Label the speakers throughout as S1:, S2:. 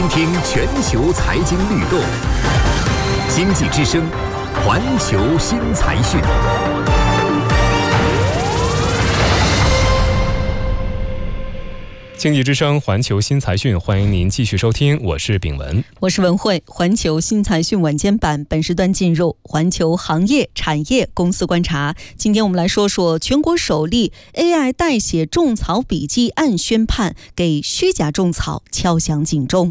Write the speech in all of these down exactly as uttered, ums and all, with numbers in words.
S1: 倾听全球财经律动，经济之声，环球新财讯。
S2: 经济之声环球新财讯，欢迎您继续收听，我是炳文，
S3: 我是文慧。环球新财讯晚间版本时段进入环球行业、产业、公司观察。今天我们来说说全国首例 A I 代写种草笔记案宣判，给虚假种草敲响警钟。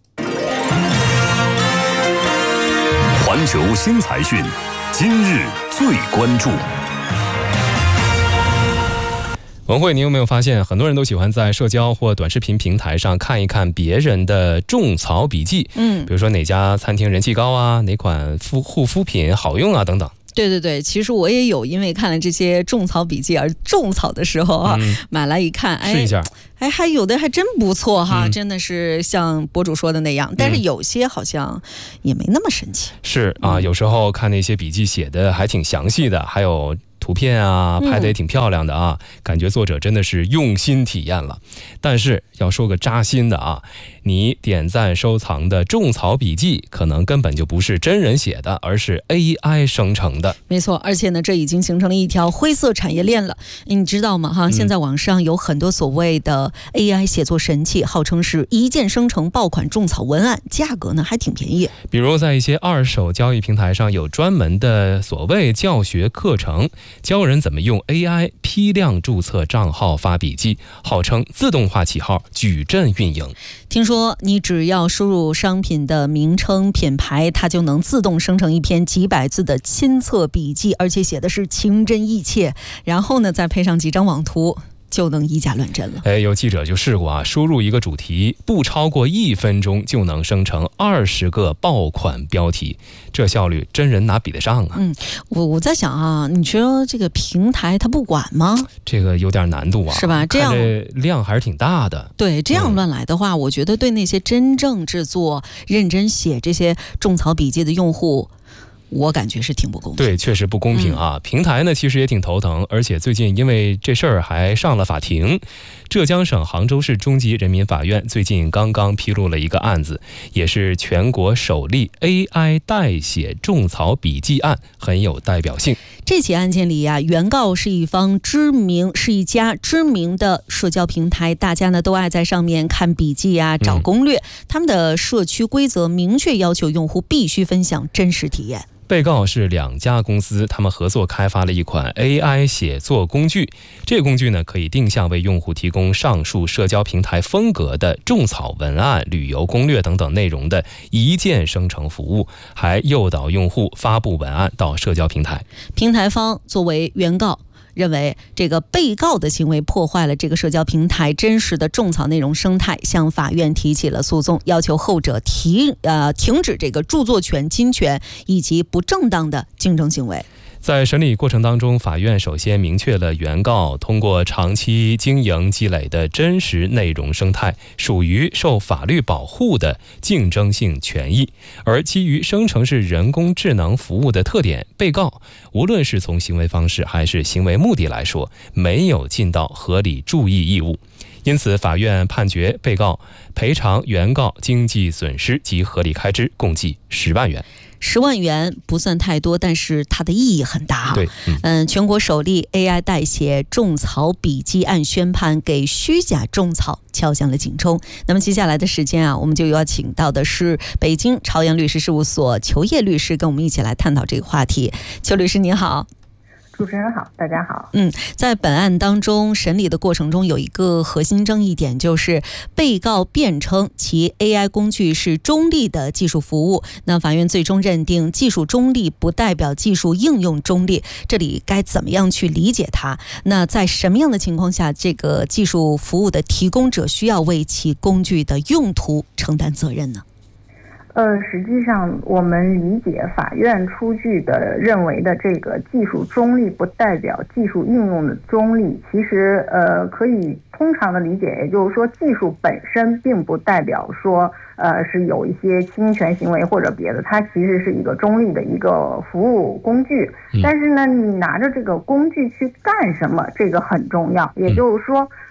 S1: 环球新财讯，今日最关注。
S2: 文慧，你有没有发现很多人都喜欢在社交或短视频平台上看一看别人的种草笔记？嗯，比如说哪家餐厅人气高啊，哪款护护肤品好用啊等等。
S3: 对对对，其实我也有因为看了这些种草笔记而种草的时候啊，嗯、买来一看，哎，
S2: 试一下，
S3: 哎，还有的还真不错哈、嗯，真的是像博主说的那样，但是有些好像也没那么神奇。
S2: 嗯、是啊，有时候看那些笔记写的还挺详细的，还有图片啊，拍得也挺漂亮的啊、嗯，感觉作者真的是用心体验了。但是要说个扎心的啊，你点赞收藏的种草笔记可能根本就不是真人写的，而是 A I 生成的。
S3: 没错，而且呢，这已经形成了一条灰色产业链了。你知道吗？哈，现在网上有很多所谓的 A I 写作神器，号称是一键生成爆款种草文案，价格呢还挺便宜。
S2: 比如在一些二手交易平台上，有专门的所谓教学课程，教人怎么用 A I 批量注册账号发笔记，号称自动化起号，矩阵运营。
S3: 听说你只要输入商品的名称、品牌，它就能自动生成一篇几百字的亲测笔记，而且写的是情真意切，然后呢再配上几张网图，就能以假乱真了。
S2: 哎，有记者就试过啊，输入一个主题，不超过一分钟就能生成二十个爆款标题，这效率真人哪比得上啊？
S3: 嗯，我我在想啊，你说这个平台它不管吗？
S2: 这个有点难度啊，
S3: 是吧？这样
S2: 这量还是挺大的。
S3: 对，这样乱来的话、嗯，我觉得对那些真正制作、认真写这些种草笔记的用户，我感觉是挺不公平。
S2: 对，确实不公平啊、嗯、平台呢其实也挺头疼，而且最近因为这事儿还上了法庭。浙江省杭州市中级人民法院最近刚刚披露了一个案子，也是全国首例 A I 代写种草笔记案，很有代表性。
S3: 这起案件里啊，原告是一方知名是一家知名的社交平台，大家呢都爱在上面看笔记啊，找攻略、嗯、他们的社区规则明确要求用户必须分享真实体验。
S2: 被告是两家公司，他们合作开发了一款 A I 写作工具。这个工具呢，可以定向为用户提供上述社交平台风格的种草文案、旅游攻略等等内容的一键生成服务，还诱导用户发布文案到社交平台。
S3: 平台方作为原告，认为这个被告的行为破坏了这个社交平台真实的种草内容生态，向法院提起了诉讼，要求后者提呃停止这个著作权侵权以及不正当的竞争行为。
S2: 在审理过程当中，法院首先明确了原告通过长期经营积累的真实内容生态属于受法律保护的竞争性权益，而基于生成式人工智能服务的特点，被告无论是从行为方式还是行为目的来说，没有尽到合理注意义务。因此，法院判决被告赔偿原告经济损失及合理开支共计十万元。
S3: 十万元不算太多，但是它的意义很大。
S2: 对，
S3: 嗯，嗯全国首例 A I 代写种草笔记案宣判，给虚假种草敲响了警钟。那么接下来的时间啊，我们就要请到的是北京朝阳律师事务所裘烨律师，跟我们一起来探讨这个话题。裘律师您好。
S4: 主持人好，大家好。
S3: 嗯，在本案当中审理的过程中，有一个核心争议点，就是被告辩称其 A I 工具是中立的技术服务。那法院最终认定技术中立不代表技术应用中立，这里该怎么样去理解它？那在什么样的情况下，这个技术服务的提供者需要为其工具的用途承担责任呢？
S4: 呃，实际上我们理解法院出具的认为的这个技术中立不代表技术应用的中立，其实呃可以通常的理解，也就是说技术本身并不代表说呃是有一些侵权行为或者别的，它其实是一个中立的一个服务工具。但是呢，你拿着这个工具去干什么，这个很重要。也就是说，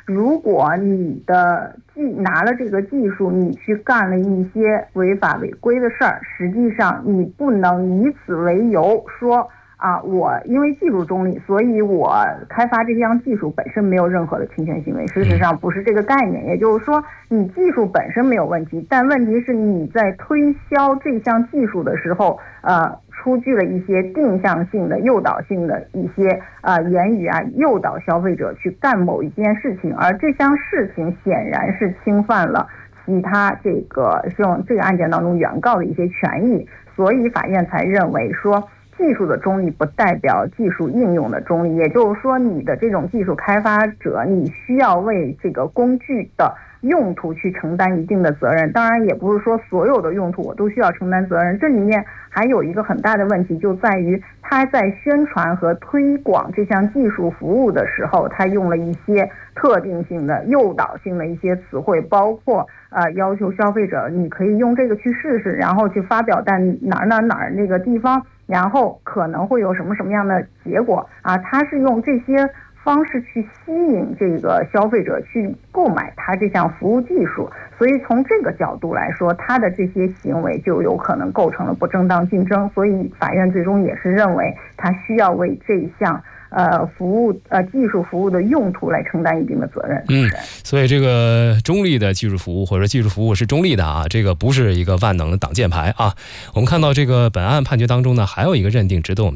S4: 如果你的技拿了这个技术，你去干了一些违法违规的事儿，实际上你不能以此为由说啊，我因为技术中立，所以我开发这项技术本身没有任何的侵权行为。事实上不是这个概念，也就是说，你技术本身没有问题，但问题是你在推销这项技术的时候，呃，出具了一些定向性的、诱导性的一些呃言语啊，诱导消费者去干某一件事情，而这项事情显然是侵犯了其他这个像这个案件当中原告的一些权益，所以法院才认为说，技术的中立不代表技术应用的中立，也就是说，你的这种技术开发者，你需要为这个工具的用途去承担一定的责任。当然，也不是说所有的用途我都需要承担责任。这里面还有一个很大的问题，就在于他在宣传和推广这项技术服务的时候，他用了一些特定性的、诱导性的一些词汇，包括呃要求消费者你可以用这个去试试，然后去发表在哪儿哪儿哪儿那个地方。然后可能会有什么什么样的结果啊？他是用这些方式去吸引这个消费者去购买他这项服务技术，所以从这个角度来说，他的这些行为就有可能构成了不正当竞争。所以法院最终也是认为他需要为这一项呃服务呃技术服务的用途来承担一定的责任。
S2: 嗯，所以这个中立的技术服务或者技术服务是中立的啊，这个不是一个万能的挡箭牌啊。我们看到这个本案判决当中呢，还有一个认定值得我们